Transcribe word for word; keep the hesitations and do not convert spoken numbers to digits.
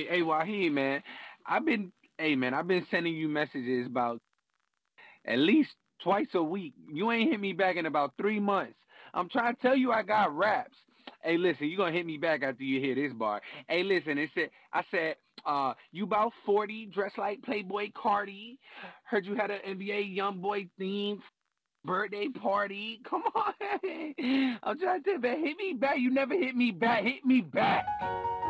Hey, hey, Wahid, man. I've been, hey, man, I've been sending you messages about at least twice a week. You ain't hit me back in about three months. I'm trying to tell you I got raps. Hey, listen, you gonna hit me back after you hear this bar. Hey, listen, it said, I said, uh, you about forty, dressed like Playboy Cardi. Heard you had an N B A YoungBoy theme birthday party. Come on, I'm trying to tell you, man, hit me back. You never hit me back. Hit me back.